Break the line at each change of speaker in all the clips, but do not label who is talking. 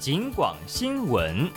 警广新闻。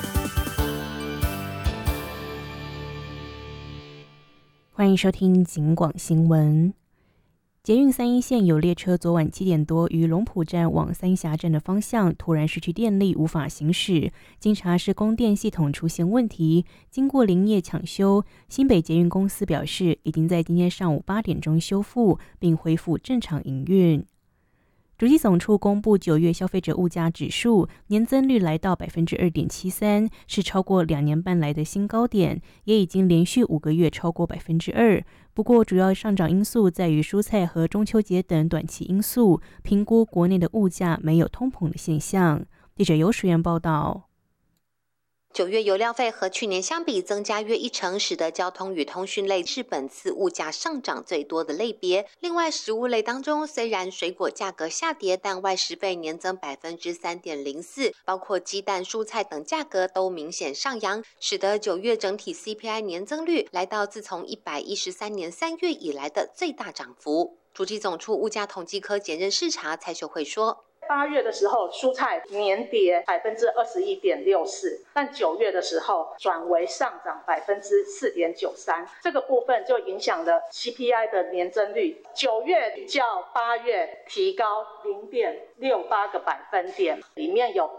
欢迎收听警广新闻。捷运3一线有列车昨晚7点多于龙埔站往三峡站的方向突然失去电力，无法行驶。经查是供电系统出现问题，经过连夜抢修，新北捷运公司表示已经在今天上午8点钟修复，并恢复正常营运。主计总处公布9月消费者物价指数年增率来到 2.73%， 是超过2年半来的新高点，也已经连续5个月超过 2%。不过主要上涨因素在于蔬菜和中秋节等短期因素，评估国内的物价没有通膨的现象。记者游淑媛报道。
9月油料费和去年相比增加约1成，使得交通与通讯类是本次物价上涨最多的类别。另外，食物类当中，虽然水果价格下跌，但外食费年增 3.04%， 包括鸡蛋、蔬菜等价格都明显上扬，使得9月整体 CPI 年增率来到自从113年3月以来的最大涨幅。主计总处物价统计科检认视察蔡秀慧说
，8月的时候，蔬菜年跌 21.64%， 但9月的时候转为上涨 4.93%， 这个部分就影响了 CPI 的年增率。9月较8月提高 0.68个百分点，里面有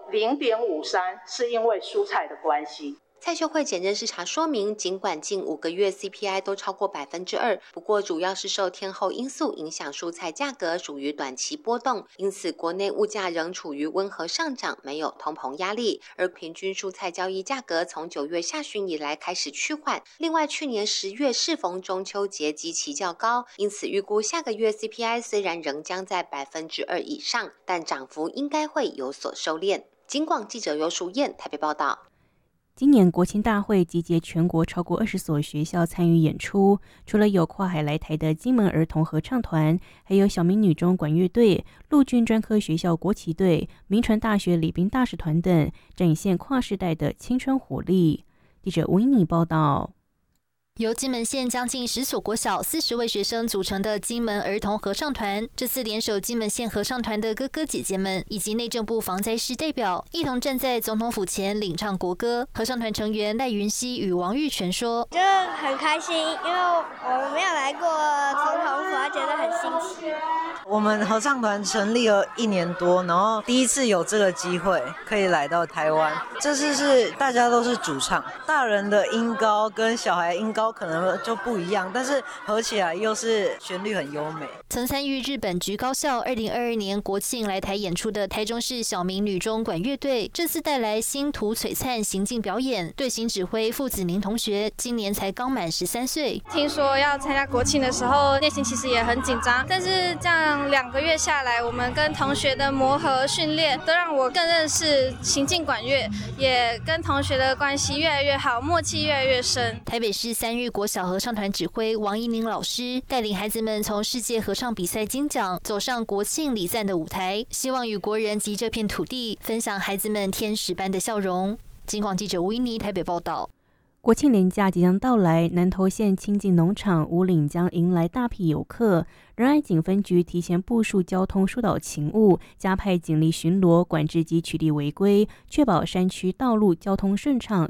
0.53 是因为蔬菜的关系。
蔡秀慧检认视察说明，尽管近5个月 CPI 都超过 2%， 不过主要是受天候因素影响，蔬菜价格属于短期波动，因此国内物价仍处于温和上涨，没有通膨压力。而平均蔬菜交易价格从9月下旬以来开始趋缓。另外，去年10月适逢中秋节，基期较高，因此预估下个月 CPI 虽然仍将在 2% 以上，但涨幅应该会有所收敛。警广记者游淑燕台北报道。
今年国庆大会集结全国超过20所学校参与演出，除了有跨海来台的金门儿童合唱团，还有小明女中管乐队、陆军专科学校国旗队、铭传大学礼宾大使团等，展现跨世代的青春活力。记者吴英妮报道。
由金门县将近10所国小40位学生组成的金门儿童合唱团，这次联手金门县合唱团的哥哥姐姐们以及内政部防灾室代表，一同站在总统府前领唱国歌。合唱团成员赖云熙与王玉泉说：“
就很开心，因为我们没有来过总统府，觉得很新奇。
我们合唱团成立了1年多，然后第一次有这个机会可以来到台湾。这次是大家都是主唱，大人的音高跟小孩音高可能就不一样，但是合起来又是旋律很优美。”
曾参与日本菊高校2022年国庆来台演出的台中市小明女中管乐队，这次带来星途璀璨行进表演。队形指挥傅子宁同学今年才刚满13岁。
听说要参加国庆的时候，内心其实也很紧张，但是这样2个月下来，我们跟同学的磨合训练，都让我更认识行进管乐，也跟同学的关系越来越好，默契越来越深。
台北市3日国小合唱团指挥王怡宁老师带领孩子们从世界合唱比赛金奖走上国庆礼赞的舞台，希望与国人及这片土地分享孩子们天使般的笑容。警广记者吴怡妮台北报道。
国庆连假即将到来，南投县清境农场武岭将迎来大批游客。仁爱警分局提前部署交通疏导勤务，加派警力巡逻管制及取缔违规，确保山区道路交通顺畅